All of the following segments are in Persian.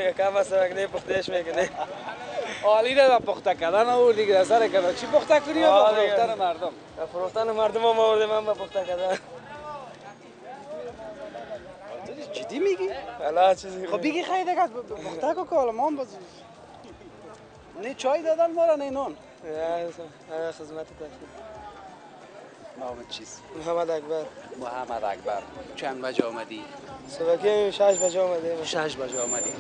دیگه کم است نه پختش میکنه. عالی نه پخته کردن آوردی که سر کنه چی پخته کنی یا فروختن مردم؟ فروختن مردم هم آورده من با پخته کردن. جدی میگی؟ حالا چیزی خب بگی خیلی دیگه پخته کو حالا ما باز نه چای دادن ما را نه نون. نه خدمت تفصیل. نام چیز؟ محمد اکبر. محمد اکبر. چند بجه آمدی؟ صبح 6 بجه آمدیم. 6 بجه آمدی.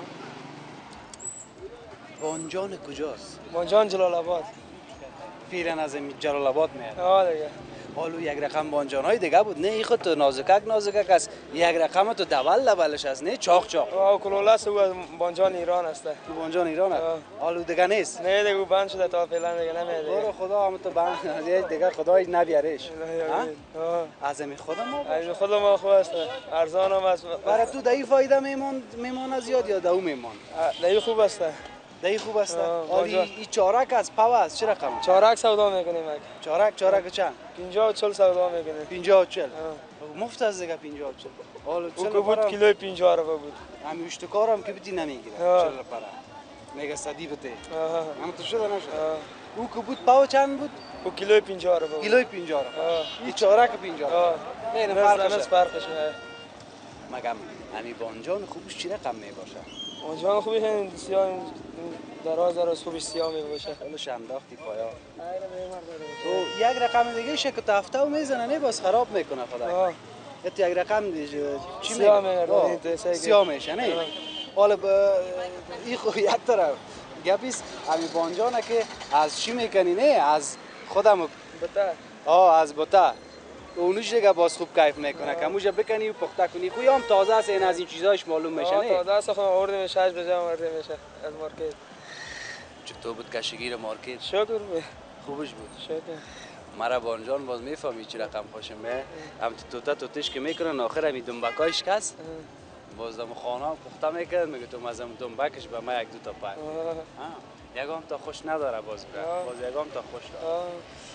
بانجان کجاست؟ بانجان جلال آباد. پیرن از جلال آباد میاد. آه دیگه. حالا یک رقم بانجان های دیگه بود نه این خود تو نازکک است یک رقم تو دبلش است نه چاق چاق. کلوله سو بانجان ایران است. بانجان ایران است. حالا دیگه نیست. نه دیگه بند شده تا فعلا دیگه نمیاد. برو خدا هم تو بند دیگه خدای نبیارش. از این خودم ما از خودم ما خوب است. ارزان هم است. برای تو دایی فایده میمان زیاد یا دو میمان؟ دایی خوب است. دایی خوب است. حالی این چارک است پاو است چه رقم؟ چارک سودا میکنیم. چارک چند؟ 50 و 40 سودا میکنیم. 50 و 40. مفت از دیگه 50 و 40. حالا 40 بود کیلو 50 رو بود. همین اشتکارم که بدی نمیگیره 40 پره. میگه صدی بده. هم تو شده نشد. او که بود پاو چند بود؟ او کیلو 50 رو بود. کیلو 50 رو. این چارک 50. نه فرقش میاد. مگم همین بانجان خوبش چی رقم می باشه؟ بانجان خوبش سیاه دراز خوبش سیاه می باشه. خودش انداختی پایا. تو یک رقم دیگه شه که تفتو میزنه نه باز خراب میکنه خدا. یک رقم دیگه چی میگه؟ سیاه میشه نه. حالا این خو یک طرف گپیس همین بانجانه که از چی میکنی نه از خودم بتا. از بتا. اونوش دیگه باز خوب کیف میکنه که موجه بکنی و پخته کنی خوی هم تازه است این از این چیزاش معلوم میشه نه تازه است خب آوردیم 6 بجه آورده میشه از مارکت. چطور بود کشگیر مارکت؟ شکر بود. خوبش بود. شکر. مرا بانجان باز میفهمی چی رقم خوشم میاد. هم توتش که میکنن آخر همی دنبکایش کس باز دم خانه پخته میکنن میگه تو مزم دنبکش به ما یک دو تا پای. یگام تا خوش نداره باز یگام تا خوش داره.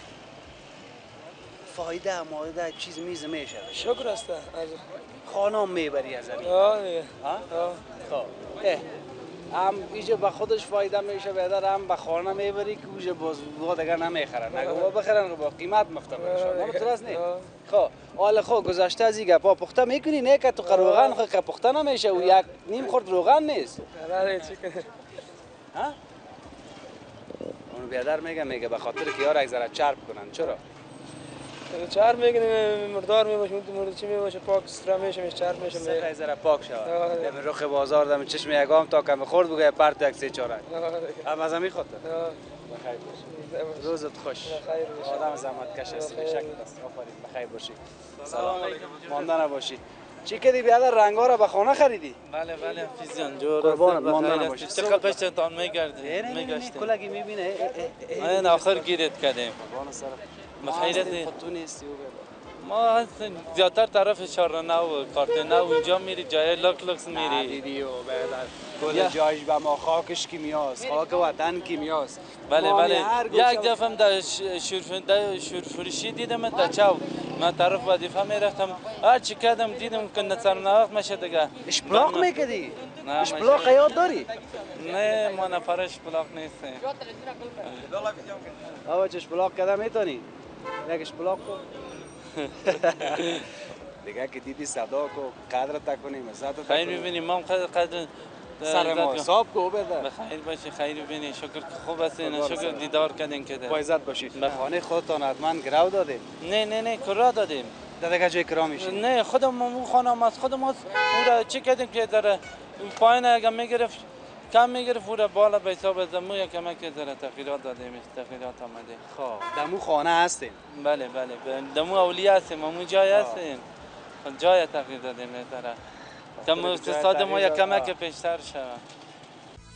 فایده مایده چیز میز میشه. شکر است. از خانه میبری از همین. دیگه. خب. هم ایجا به خودش فایده میشه بیادر هم به خانه میبری که اوجا باز دیگه نمیخرن نگه بخرن با قیمت مفته برشن نمو ترس نی خب حالا خب گذاشته از این گپا پخته میکنی نه که تو روغن خود که پخته نمیشه و یک نیم خورد روغن نیست اونو بیادر میگه به خاطر که یار یک ذره چرب کنن چرا؟ چرب میکنیم مردار میباشه مرد چی میباشه پاک استرا میشه چرب میشه سه ذره پاک شود دم رخ بازار دم چشم یگام تا کم خورد بگه پرت یک سه چاره هم از همین خاطر بخیر باش روزت خوش آدم زحمت کش هستی شکل است آفرین بخیر باشی سلام مانده نباشی چی کردی بیادر رنگا را به خانه خریدی؟ بله فیزیان جور قربانت مانده نباشی چقدر پشتتان میگشتیم کلگی میبینه این آخر گیرت کردیم قربان سر بخیرتی تو نیستی ما زیادتر طرف شهر نو کارت نو اونجا میری جای لکس میری دیدی و کل جایش به ما خاکش کیمیاست خاک وطن کیمیاست بله یک دفعه در شورفروشی دیدم در چاو من طرف وظیفه میرفتم هر چی کردم دیدم که نصرناق میشه دیگه اشپلاق میکردی؟ اشپلاق یاد داری؟ نه ما نفر اشپلاق نیستیم آوه چه اشپلاق کده میتونی؟ یک اشپلاق کو دیگه که دیدی صدا کو قدر تکنیم خیر ببینیم ما قدر سر ما حساب کو بده بخیر باشی خیر ببینی شکر که خوب هستین شکر دیدار کردین که با عزت باشید خانه خودتان حتما گرو دادیم نه کرا دادیم دیگه جای کرا میشین نه خودمون خانه از خودمون اون چی کردیم که در پایین اگه میگرفت کم میگرفت اون بالا به حساب زمو یک کمک ذره تغییرات دادیم تغییرات آمده خب دمو خانه هستیم بله دمو اولیاء هستیم همون جای هستیم جای تغییر دادیم ذره کم اقتصاد ما یک کمک پیشتر شود